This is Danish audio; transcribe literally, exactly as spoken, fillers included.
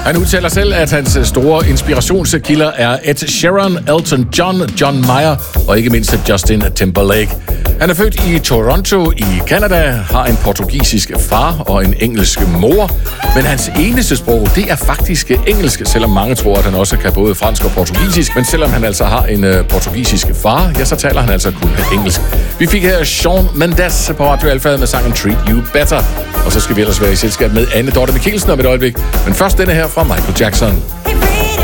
Han udtaler selv, at hans store inspirationskilder er Ed Sheeran, Elton John, John Mayer og ikke mindst Justin Timberlake. Han er født i Toronto i Canada, har en portugisisk far og en engelsk mor, men hans eneste sprog, det er faktisk engelsk, selvom mange tror, at han også kan både fransk og portugisisk. Men selvom han altså har en uh, portugisisk far, ja, så taler han altså kun engelsk. Vi fik her Shawn Mendes på Radio Alfa med sangen Treat You Better. Og så skal vi ellers være i selskab med Anne Dorte Mikkelsen om et øjeblik. Men først denne her fra Michael Jackson.